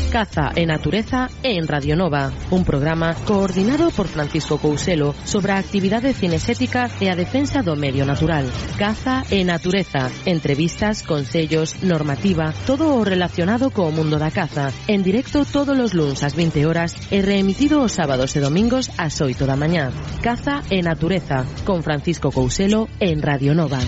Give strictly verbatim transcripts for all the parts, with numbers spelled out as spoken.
Caza e Natureza en Radio Nova, un programa coordinado por Francisco Couselo sobre a actividade cinexética e a defensa do medio natural. Caza e Natureza, entrevistas, consellos, normativa, todo o relacionado co mundo da caza, en directo todos os luns ás vinte horas e reemitido os sábados e domingos ás oito da mañá. Caza e Natureza, con Francisco Couselo en Radio Nova.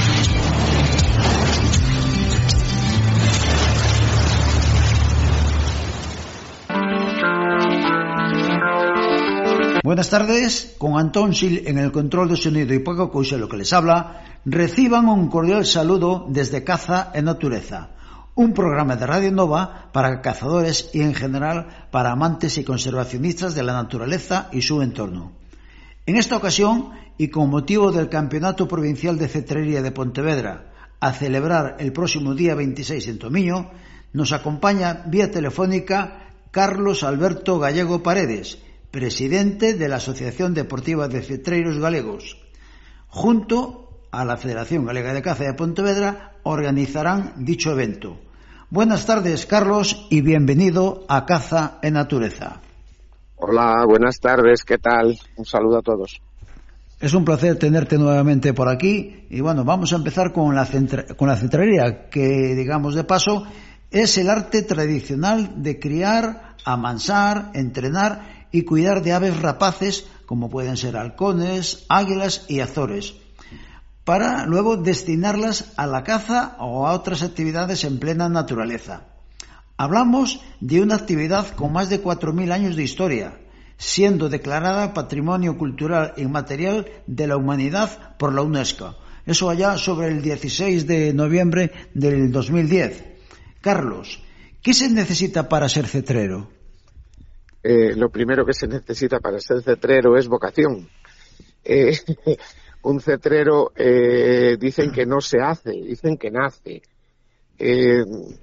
Buenas tardes, con Antón Sil en el control de sonido y Paco Couselo que les habla. Reciban un cordial saludo desde Caza e Natureza, un programa de Radio Nova para cazadores y en general para amantes y conservacionistas de la naturaleza y su entorno. En esta ocasión, y con motivo del Campeonato Provincial de Cetrería de Pontevedra, a celebrar el próximo día veintiséis en Tomiño, nos acompaña vía telefónica Carlos Alberto Gallego Paredes, presidente de la Asociación Deportiva de Cetreiros Galegos. Junto a la Federación Galega de Caza de Pontevedra organizarán dicho evento. Buenas tardes, Carlos, y bienvenido a Caza e Natureza. Hola, buenas tardes, ¿qué tal? Un saludo a todos. Es un placer tenerte nuevamente por aquí y bueno, vamos a empezar con la, centra- con la cetrería, que digamos de paso es el arte tradicional de criar, amansar, entrenar y cuidar de aves rapaces como pueden ser halcones, águilas y azores, para luego destinarlas a la caza o a otras actividades en plena naturaleza. Hablamos de una actividad con más de cuatro mil años de historia, siendo declarada Patrimonio Cultural Inmaterial de la Humanidad por la UNESCO. Eso allá sobre el dieciséis de noviembre del dos mil diez. Carlos, ¿qué se necesita para ser cetrero? Eh, lo primero que se necesita para ser cetrero es vocación. Eh, un cetrero eh, dicen que no se hace, dicen que nace. Eh,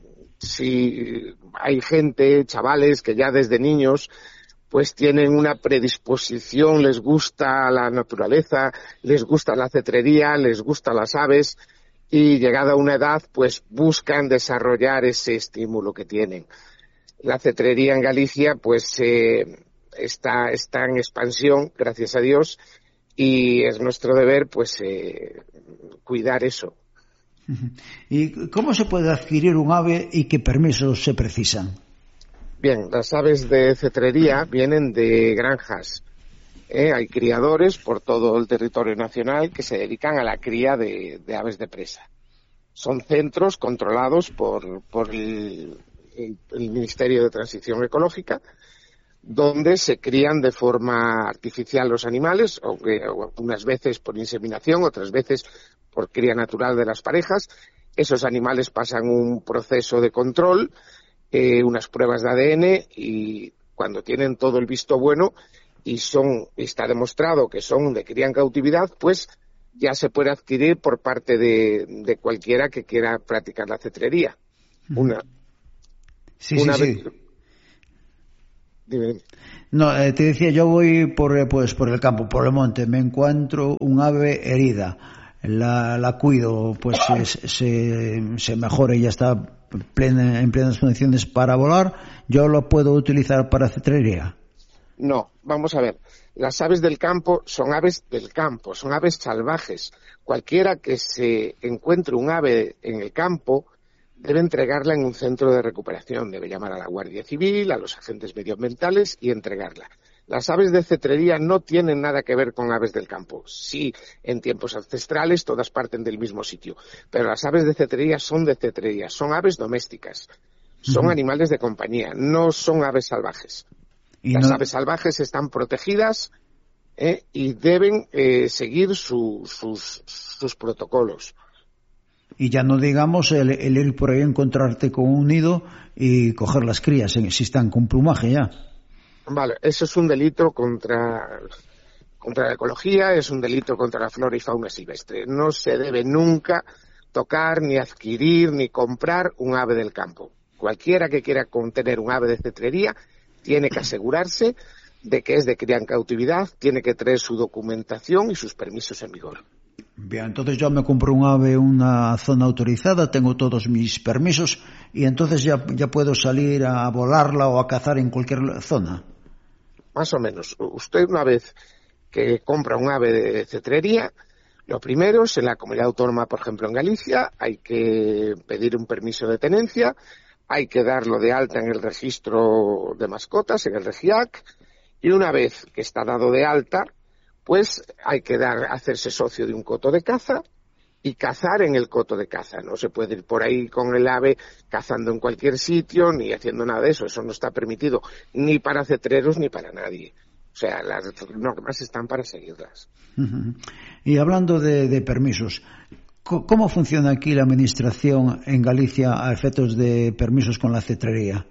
si hay gente, chavales, que ya desde niños pues tienen una predisposición, les gusta la naturaleza, les gusta la cetrería, les gustan las aves y llegada a una edad pues buscan desarrollar ese estímulo que tienen. La cetrería en Galicia pues eh, está, está en expansión, gracias a Dios, y es nuestro deber pues eh, cuidar eso. ¿Y cómo se puede adquirir un ave y qué permisos se precisan? Bien, las aves de cetrería vienen de granjas. Eh, hay criadores por todo el territorio nacional que se dedican a la cría de, de aves de presa. Son centros controlados por, por el, el, el Ministerio de Transición Ecológica, donde se crían de forma artificial los animales, o, o unas veces por inseminación, otras veces por cría natural de las parejas. Esos animales pasan un proceso de control, eh, unas pruebas de A D N, y cuando tienen todo el visto bueno y son está demostrado que son de cría en cautividad, pues ya se puede adquirir por parte de, de cualquiera que quiera practicar la cetrería. Una, sí, una sí, vez... sí. Dime. No, eh, te decía, yo voy por eh, pues por el campo, por el monte, me encuentro un ave herida, la, la cuido, pues se, se, se mejora y ya está plena, en plenas condiciones para volar. ¿Yo lo puedo utilizar para cetrería? No, vamos a ver. Las aves del campo son aves del campo, son aves salvajes. Cualquiera que se encuentre un ave en el campo debe entregarla en un centro de recuperación, debe llamar a la Guardia Civil, a los agentes medioambientales y entregarla. Las aves de cetrería no tienen nada que ver con aves del campo. Sí, en tiempos ancestrales todas parten del mismo sitio, pero las aves de cetrería son de cetrería, son aves domésticas, son uh-huh. animales de compañía, no son aves salvajes. Y las no... aves salvajes están protegidas eh, y deben eh, seguir su, sus, sus protocolos. Y ya no digamos el, el ir por ahí a encontrarte con un nido y coger las crías, si están con plumaje ya. Vale, eso es un delito contra, contra la ecología, es un delito contra la flora y fauna silvestre. No se debe nunca tocar, ni adquirir, ni comprar un ave del campo. Cualquiera que quiera contener un ave de cetrería tiene que asegurarse de que es de cría en cautividad, tiene que traer su documentación y sus permisos en vigor. Bien, entonces yo me compro un ave en una zona autorizada, tengo todos mis permisos y entonces ya, ya puedo salir a volarla o a cazar en cualquier zona. Más o menos. Usted una vez que compra un ave de cetrería, lo primero es en la comunidad autónoma, por ejemplo en Galicia, hay que pedir un permiso de tenencia, hay que darlo de alta en el registro de mascotas, en el REGIAC, y una vez que está dado de alta, pues hay que dar, hacerse socio de un coto de caza y cazar en el coto de caza. No se puede ir por ahí con el ave cazando en cualquier sitio ni haciendo nada de eso. Eso no está permitido ni para cetreros ni para nadie. O sea, las normas están para seguirlas. Uh-huh. Y hablando de, de permisos, ¿cómo funciona aquí la administración en Galicia a efectos de permisos con la cetrería?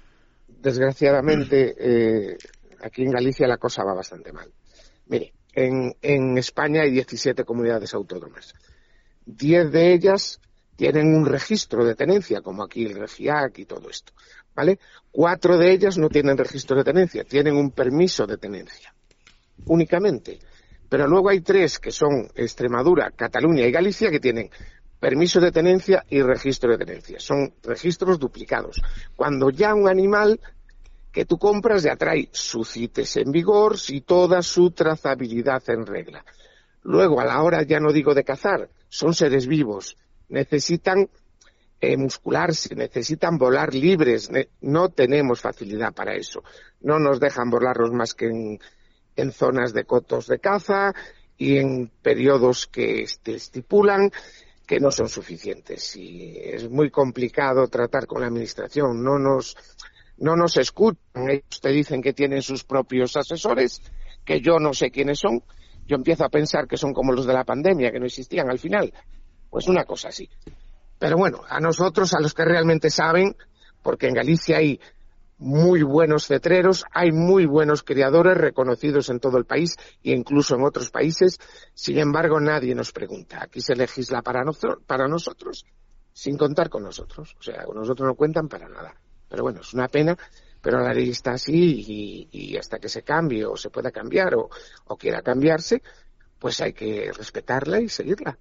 Desgraciadamente, eh, aquí en Galicia la cosa va bastante mal. Mire, en, en España hay diecisiete comunidades autónomas. diez de ellas tienen un registro de tenencia, como aquí el REGIAC y todo esto, ¿vale? Cuatro de ellas no tienen registro de tenencia, tienen un permiso de tenencia, únicamente. Pero luego hay tres, que son Extremadura, Cataluña y Galicia, que tienen permiso de tenencia y registro de tenencia. Son registros duplicados. Cuando ya un animal que tú compras ya trae su CITES en vigor y toda su trazabilidad en regla. Luego, a la hora, ya no digo de cazar, son seres vivos, necesitan eh, muscularse, necesitan volar libres, ne- no tenemos facilidad para eso. No nos dejan volarlos más que en, en zonas de cotos de caza y en periodos que este, estipulan que no son suficientes. Y es muy complicado tratar con la administración, no nos... No nos escuchan, ellos te dicen que tienen sus propios asesores, que yo no sé quiénes son, yo empiezo a pensar que son como los de la pandemia, que no existían al final, pues una cosa así. Pero bueno, a nosotros, a los que realmente saben, porque en Galicia hay muy buenos cetreros, hay muy buenos criadores reconocidos en todo el país e incluso en otros países, sin embargo nadie nos pregunta, aquí se legisla para, nosotros, para nosotros, sin contar con nosotros, o sea, con nosotros no cuentan para nada. Pero bueno, es una pena, pero la ley está así y, y hasta que se cambie o se pueda cambiar o, o quiera cambiarse, pues hay que respetarla y seguirla.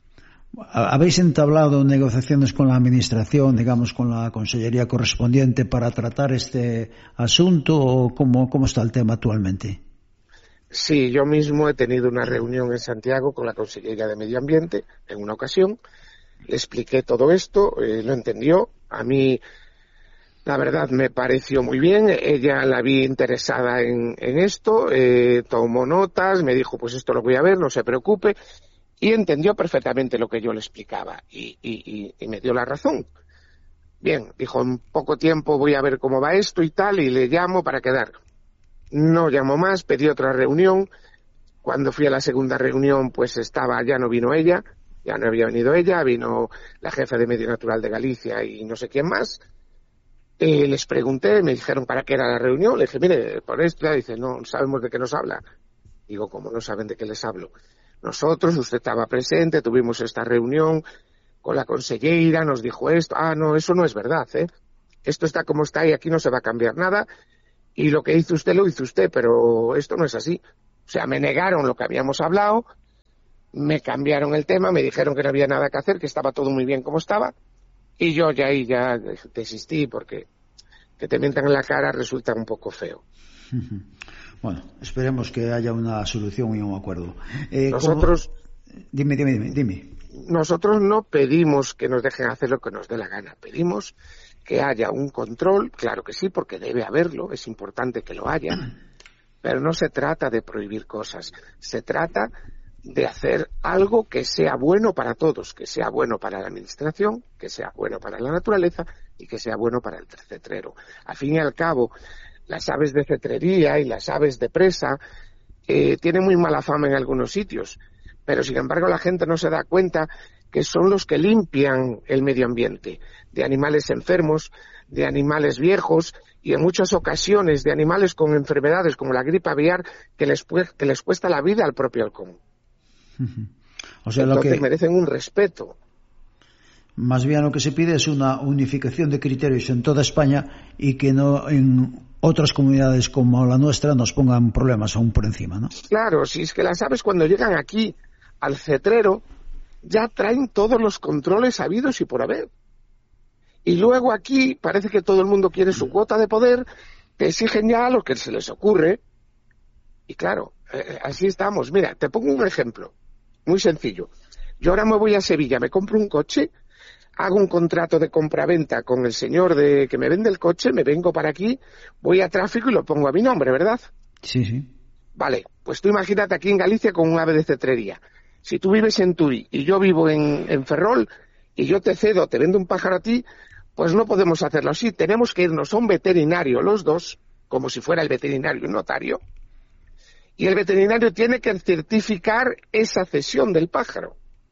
¿Habéis entablado negociaciones con la administración, digamos, con la consellería correspondiente para tratar este asunto o cómo, cómo está el tema actualmente? Sí, yo mismo he tenido una reunión en Santiago con la Consellería de Medio Ambiente en una ocasión, le expliqué todo esto, eh, lo entendió, a mí... La verdad me pareció muy bien, ella la vi interesada en, en esto, eh, tomó notas, me dijo pues esto lo voy a ver, no se preocupe, y entendió perfectamente lo que yo le explicaba y, y, y me dio la razón. Bien, dijo en poco tiempo voy a ver cómo va esto y tal y le llamo para quedar. No llamó más, pedí otra reunión, cuando fui a la segunda reunión pues estaba, ya no vino ella, ya no había venido ella, vino la jefa de Medio Natural de Galicia y no sé quién más. Eh, les pregunté, me dijeron para qué era la reunión, le dije, mire, por esto, ya dice, no sabemos de qué nos habla. Digo, ¿cómo no saben de qué les hablo? Nosotros, usted estaba presente, tuvimos esta reunión con la consellera, nos dijo esto, ah, no, eso no es verdad, ¿eh? Esto está como está y aquí no se va a cambiar nada, y lo que hizo usted lo hizo usted, pero esto no es así. O sea, me negaron lo que habíamos hablado, me cambiaron el tema, me dijeron que no había nada que hacer, que estaba todo muy bien como estaba, y yo ya ahí ya desistí porque que te mientan en la cara resulta un poco feo. Bueno, esperemos que haya una solución y un acuerdo. Eh, nosotros... ¿cómo? Dime, dime, dime, dime. Nosotros no pedimos que nos dejen hacer lo que nos dé la gana. Pedimos que haya un control, claro que sí, porque debe haberlo, es importante que lo haya. Pero no se trata de prohibir cosas. Se trata de hacer algo que sea bueno para todos, que sea bueno para la administración, que sea bueno para la naturaleza y que sea bueno para el cetrero. Al fin y al cabo, las aves de cetrería y las aves de presa eh, tienen muy mala fama en algunos sitios, pero sin embargo la gente no se da cuenta que son los que limpian el medio ambiente de animales enfermos, de animales viejos y en muchas ocasiones de animales con enfermedades como la gripe aviar que les, que les cuesta la vida al propio halcón. O sea, Entonces lo que... merecen un respeto. Más bien lo que se pide es una unificación de criterios en toda España y que no en otras comunidades como la nuestra nos pongan problemas aún por encima, ¿no? Claro, si es que las aves cuando llegan aquí al cetrero ya traen todos los controles habidos y por haber. Y luego aquí parece que todo el mundo quiere su cuota de poder, te exigen ya lo que se les ocurre. Y claro, eh, así estamos. Mira, te pongo un ejemplo muy sencillo. Yo ahora me voy a Sevilla, me compro un coche, hago un contrato de compraventa con el señor de que me vende el coche, me vengo para aquí, voy a tráfico y lo pongo a mi nombre, ¿verdad? Sí, sí. Vale, pues tú imagínate aquí en Galicia con un ave de cetrería. Si tú vives en Tui y yo vivo en, en Ferrol y yo te cedo, te vendo un pájaro a ti, pues no podemos hacerlo así. Tenemos que irnos a un veterinario los dos, como si fuera el veterinario un notario, y el veterinario tiene que certificar esa cesión del pájaro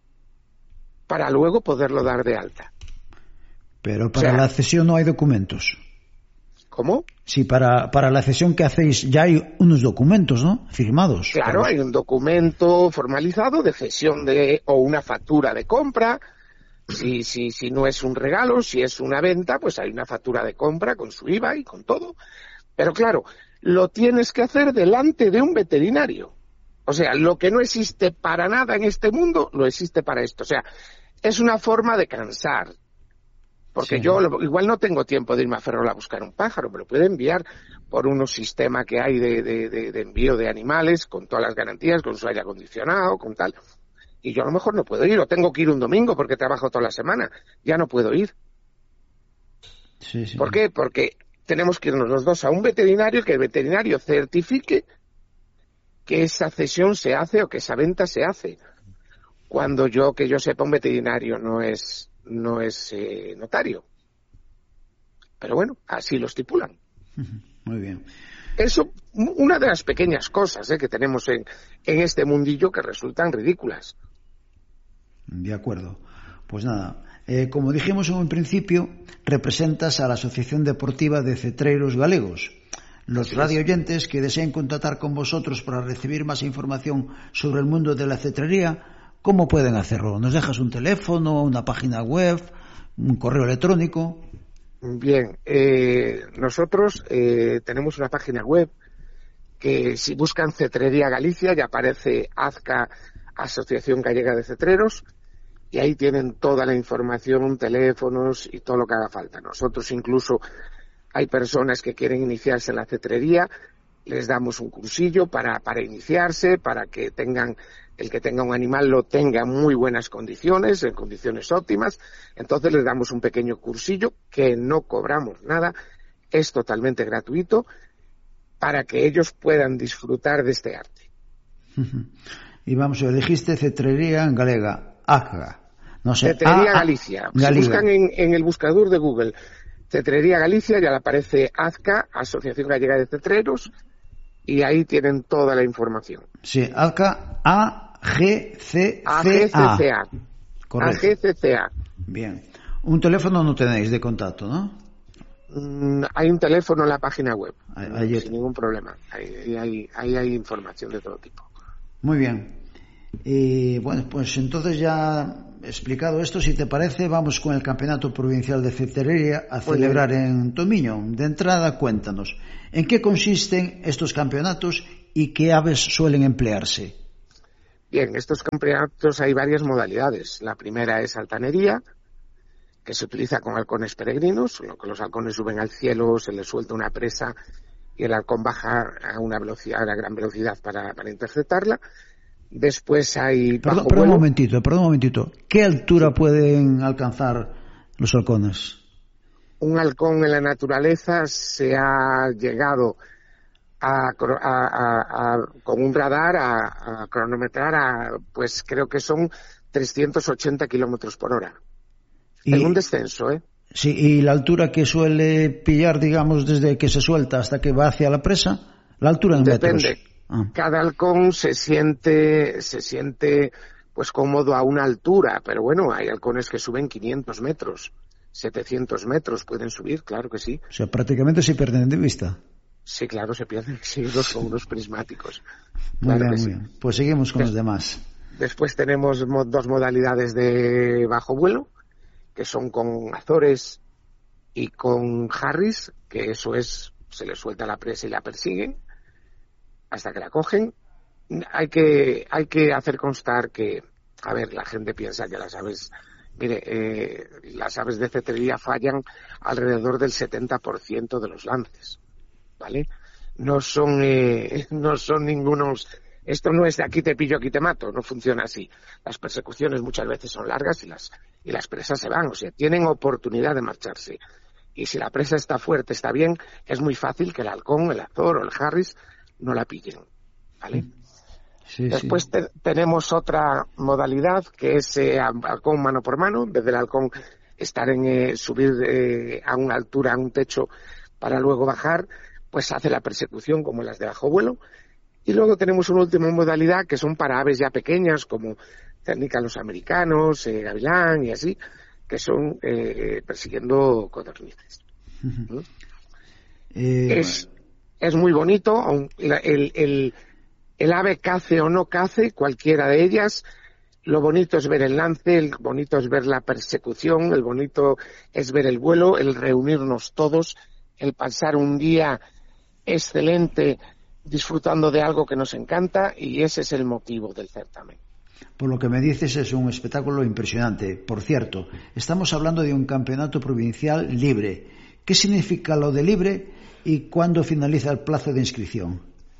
para luego poderlo dar de alta. Pero para o sea, la cesión no hay documentos. ¿Cómo? Sí, para, para la cesión que hacéis ya hay unos documentos, ¿no? Firmados. Claro, hay un documento formalizado de cesión de o una factura de compra. Si, si, si no es un regalo, si es una venta, pues hay una factura de compra con su I V A y con todo. Pero claro, lo tienes que hacer delante de un veterinario. O sea, lo que no existe para nada en este mundo, lo existe para esto. O sea, es una forma de cansar. Porque sí. yo lo, igual no tengo tiempo de irme a Ferrol a buscar un pájaro, me lo puede enviar por unos sistemas que hay de, de, de, de envío de animales, con todas las garantías, con su aire acondicionado, con tal. Y yo a lo mejor no puedo ir, o tengo que ir un domingo porque trabajo toda la semana. Ya no puedo ir. Sí, sí. ¿Por qué? Porque tenemos que irnos los dos a un veterinario, que el veterinario certifique que esa cesión se hace o que esa venta se hace. Cuando yo, que yo sepa, un veterinario no es... no es eh, notario. Pero bueno, así lo estipulan. Muy bien. Eso, una de las pequeñas cosas eh, que tenemos en, en este mundillo que resultan ridículas. De acuerdo. Pues nada, eh, como dijimos en un principio, representas a la Asociación Deportiva de Cetreiros Galegos. Los radioyentes que deseen contactar con vosotros para recibir más información sobre el mundo de la cetrería, ¿cómo pueden hacerlo? ¿Nos dejas un teléfono, una página web, un correo electrónico? Bien, eh, nosotros eh, tenemos una página web que si buscan Cetrería Galicia ya aparece AZCA, Asociación Gallega de Cetreros, y ahí tienen toda la información, teléfonos y todo lo que haga falta. Nosotros incluso hay personas que quieren iniciarse en la cetrería, les damos un cursillo para, para iniciarse, para que tengan... el que tenga un animal lo tenga en muy buenas condiciones, en condiciones óptimas. Entonces les damos un pequeño cursillo que no cobramos nada, es totalmente gratuito, para que ellos puedan disfrutar de este arte. Y vamos, dijiste Cetrería Galega, AZCA. No sé, Cetrería ah, Galicia. Galicia. Si buscan en, en el buscador de Google Cetrería Galicia, ya le aparece AZCA, Asociación Gallega de Cetreros, y ahí tienen toda la información. Sí, AZCA, A G C C A. A G C C A. Correcto. A G C C A. Bien. Un teléfono no tenéis de contacto, ¿no? Mm, hay un teléfono en la página web, Ayer. sin ningún problema. Ahí hay, ahí hay información de todo tipo. Muy bien. Y bueno, pues entonces ya explicado esto, si te parece, vamos con el Campeonato Provincial de Cetrería a celebrar en Tomiño. De entrada, cuéntanos, ¿en qué consisten estos campeonatos y qué aves suelen emplearse? Bien, estos campeonatos hay varias modalidades. La primera es altanería, que se utiliza con halcones peregrinos, lo que los halcones suben al cielo, se les suelta una presa y el halcón baja a una velocidad, a una gran velocidad para, para interceptarla. Después hay perdón, bajo perdón vuelo. un momentito, perdón un momentito. ¿Qué altura pueden alcanzar los halcones? Un halcón en la naturaleza se ha llegado a, a, a, a con un radar a, a cronometrar a, pues creo que son trescientos ochenta kilómetros por hora. Y, en un descenso, ¿eh? Sí, y la altura que suele pillar, digamos, desde que se suelta hasta que va hacia la presa, la altura en metros. Depende. Ah. Cada halcón se siente, se siente pues cómodo a una altura, pero bueno, hay halcones que suben quinientos metros, setecientos metros pueden subir, claro que sí. O sea, prácticamente se pierden de vista. Sí, claro, se pierden, sí, los son unos prismáticos. Muy Claro bien, que muy sí. bien. Pues seguimos con Des- los demás. Después tenemos mo- dos modalidades de bajo vuelo, que son con Azores y con Harris, que eso es, se les suelta la presa y la persiguen hasta que la cogen. hay que, hay que hacer constar que, a ver, la gente piensa que las aves, mire, eh, las aves de cetrería fallan alrededor del setenta por ciento de los lances, ¿vale? No son, eh, no son ningunos, esto no es de aquí te pillo, aquí te mato, no funciona así. Las persecuciones muchas veces son largas y las, y las presas se van, o sea, tienen oportunidad de marcharse. Y si la presa está fuerte, está bien, es muy fácil que el halcón, el azor o el harris no la pillen, ¿vale? Sí, Después sí. Te, tenemos otra modalidad que es eh, halcón mano por mano, en vez del halcón estar en eh, subir eh, a una altura, a un techo para luego bajar, pues hace la persecución como las de bajo vuelo. Y luego tenemos una última modalidad que son para aves ya pequeñas, como técnicas los americanos, eh, gavilán y así, que son eh, persiguiendo codornices. Uh-huh. ¿Mm? Eh, es, es muy bonito, el, el, el ave cace o no cace, cualquiera de ellas, lo bonito es ver el lance, el bonito es ver la persecución, el bonito es ver el vuelo, el reunirnos todos, el pasar un día excelente disfrutando de algo que nos encanta, y ese es el motivo del certamen. Por lo que me dices, es un espectáculo impresionante. Por cierto, estamos hablando de un campeonato provincial libre. ¿Qué significa lo de libre y cuándo finaliza el plazo de inscripción?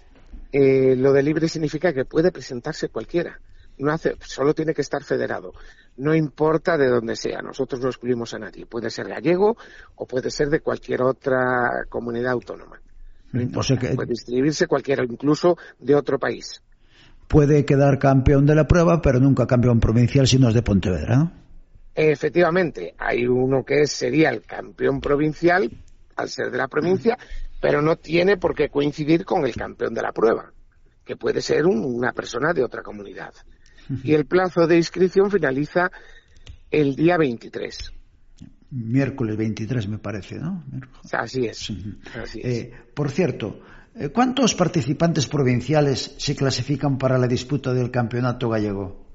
Eh, lo de libre significa que puede presentarse cualquiera. No hace, solo tiene que estar federado. No importa de dónde sea. Nosotros no excluimos a nadie. Puede ser gallego o puede ser de cualquier otra comunidad autónoma. No importa. O sea que... Puede inscribirse cualquiera, incluso de otro país. Puede quedar campeón de la prueba, pero nunca campeón provincial si no es de Pontevedra, ¿no? Efectivamente, hay uno que sería el campeón provincial, al ser de la provincia, pero no tiene por qué coincidir con el campeón de la prueba, que puede ser un, una persona de otra comunidad. Y el plazo de inscripción finaliza el día veintitrés. Miércoles veintitrés, me parece, ¿no? Miércoles. Así es. Así es. Eh, por cierto, ¿cuántos participantes provinciales se clasifican para la disputa del campeonato gallego?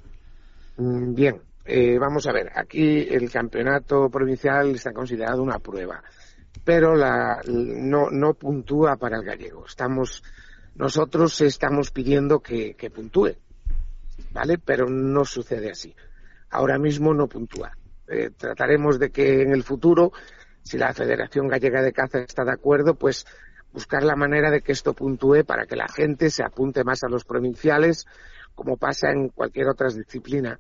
Bien, eh, vamos a ver. Aquí el campeonato provincial está considerado una prueba, pero la, no, no puntúa para el gallego. Estamos, nosotros estamos pidiendo que, que puntúe, ¿vale? Pero no sucede así. Ahora mismo no puntúa. Eh, trataremos de que en el futuro, si la Federación Gallega de Caza está de acuerdo, pues buscar la manera de que esto puntúe para que la gente se apunte más a los provinciales, como pasa en cualquier otra disciplina.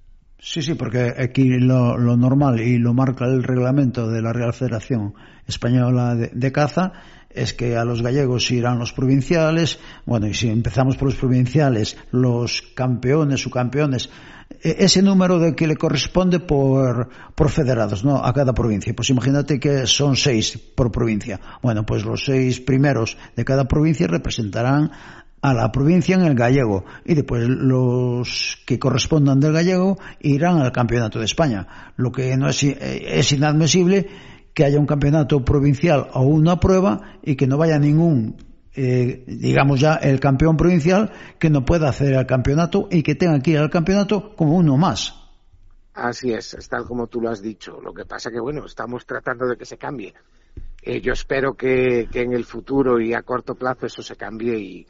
Sí, sí, porque aquí lo, lo normal, y lo marca el reglamento de la Real Federación Española de, de Caza, es que a los gallegos irán los provinciales. Bueno, y si empezamos por los provinciales, los campeones, subcampeones, ese número de que le corresponde por, por federados, ¿no? A cada provincia. Pues imagínate que son seis por provincia. Bueno, pues los seis primeros de cada provincia representarán a la provincia en el gallego, y después los que correspondan del gallego irán al campeonato de España. Lo que no es, es inadmisible que haya un campeonato provincial o una prueba y que no vaya ningún, eh, digamos ya, el campeón provincial que no pueda acceder al campeonato y que tenga que ir al campeonato como uno más. Así es, es tal como tú lo has dicho. Lo que pasa que, bueno, estamos tratando de que se cambie. Eh, yo espero que, que en el futuro y a corto plazo eso se cambie y,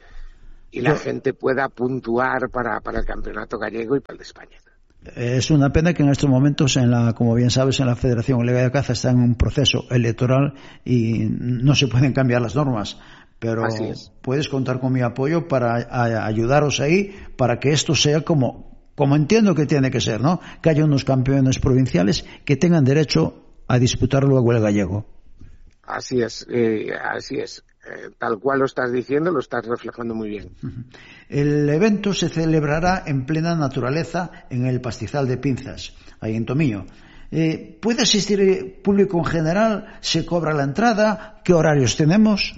y la yo... gente pueda puntuar para, para el campeonato gallego y para el de España. Es una pena que en estos momentos, en la, como bien sabes, en la Federación Gallega de Caza está en un proceso electoral y no se pueden cambiar las normas. Pero puedes contar con mi apoyo para a, ayudaros ahí, para que esto sea como, como entiendo que tiene que ser, ¿no? Que haya unos campeones provinciales que tengan derecho a disputar luego el gallego. Así es, eh, así es. Eh, tal cual lo estás diciendo, lo estás reflejando muy bien. El evento se celebrará en plena naturaleza en el Pastizal de Pinzas, ahí en Tomillo. Eh, ¿Puede asistir público en general? ¿Se cobra la entrada? ¿Qué horarios tenemos?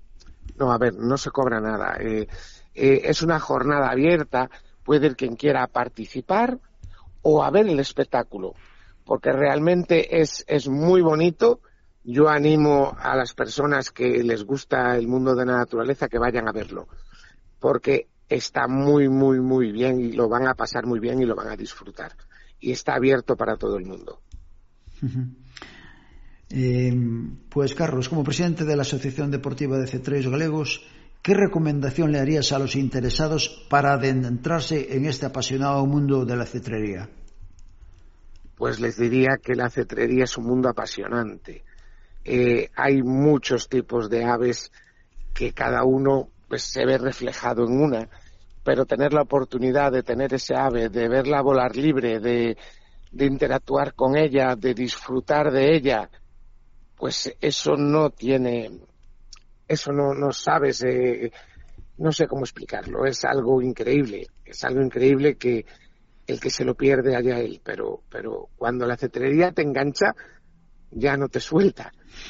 No, a ver, no se cobra nada. Eh, eh, es una jornada abierta, puede ir quien quiera participar o a ver el espectáculo, porque realmente es, es muy bonito. Yo animo a las personas que les gusta el mundo de la naturaleza que vayan a verlo, porque está muy, muy, muy bien y lo van a pasar muy bien y lo van a disfrutar. Y está abierto para todo el mundo. Uh-huh. Eh, pues, Carlos, como presidente de la Asociación Deportiva de Cetreiros Galegos, ¿qué recomendación le harías a los interesados para adentrarse en este apasionado mundo de la cetrería? Pues les diría que la cetrería es un mundo apasionante. Eh, hay muchos tipos de aves que cada uno pues, se ve reflejado en una, pero tener la oportunidad de tener ese ave, de verla volar libre, de, de interactuar con ella, de disfrutar de ella, pues eso no tiene, eso no, no sabes, eh, no sé cómo explicarlo, es algo increíble, es algo increíble que el que se lo pierde allá él, pero, pero cuando la cetrería te engancha, ya no te suelta.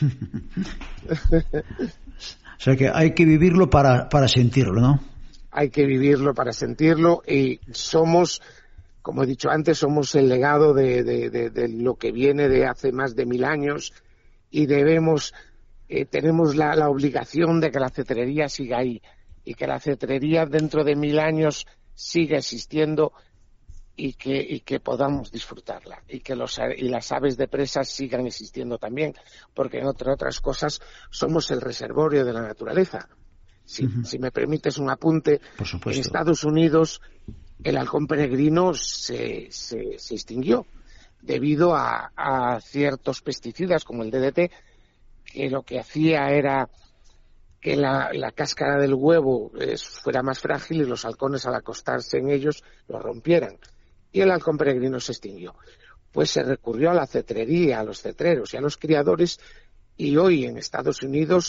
O sea que hay que vivirlo para, para sentirlo, ¿no? Hay que vivirlo para sentirlo y somos, como he dicho antes, somos el legado de, de, de, de lo que viene de hace más de mil años y debemos, eh, tenemos la, la obligación de que la cetrería siga ahí y que la cetrería dentro de mil años siga existiendo y que, y que podamos disfrutarla y que los, y las aves de presa sigan existiendo también, porque entre otras cosas somos el reservorio de la naturaleza. Si, uh-huh. si me permites un apunte, en Estados Unidos el halcón peregrino se, se, se extinguió debido a, a ciertos pesticidas como el D D T, que lo que hacía era que la, la cáscara del huevo eh, fuera más frágil y los halcones al acostarse en ellos lo rompieran. Y el halcón peregrino se extinguió. Pues se recurrió a la cetrería, a los cetreros y a los criadores, y hoy en Estados Unidos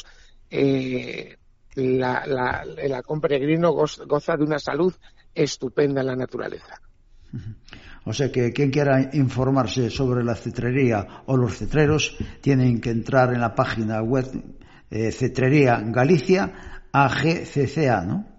eh, la, la, el halcón peregrino goza, goza de una salud estupenda en la naturaleza. O sea que quien quiera informarse sobre la cetrería o los cetreros tienen que entrar en la página web eh, Cetrería Galicia A G C C A, ¿no?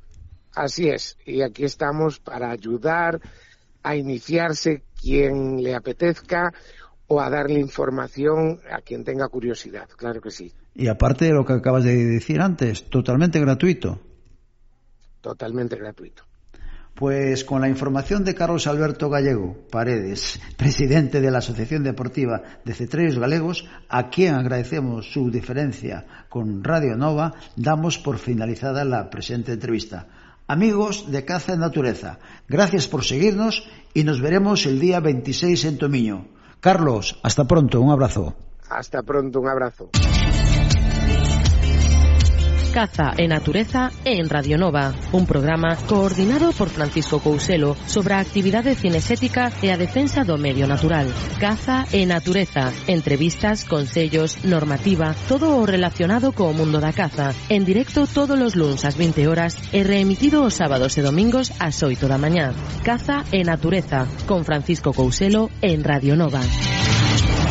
Así es, y aquí estamos para ayudar a iniciarse quien le apetezca o a darle información a quien tenga curiosidad, claro que sí. Y aparte de lo que acabas de decir antes, totalmente gratuito. Totalmente gratuito. Pues con la información de Carlos Alberto Gallego Paredes, presidente de la Asociación Deportiva de Cetreros Galegos, a quien agradecemos su diferencia con Radio Nova, damos por finalizada la presente entrevista. Amigos de Caza en Natureza, gracias por seguirnos y nos veremos el día veintiséis en Tomiño. Carlos, hasta pronto, un abrazo. Hasta pronto, un abrazo. Caza e Natureza en Radio Nova, un programa coordinado por Francisco Couselo sobre a actividade cinexética e a defensa do medio natural. Caza e Natureza, entrevistas, consellos, normativa, todo o relacionado co mundo da caza, en directo todos os luns ás vinte horas e reemitido os sábados e domingos ás oito da mañá. Caza e Natureza, con Francisco Couselo en Radio Nova.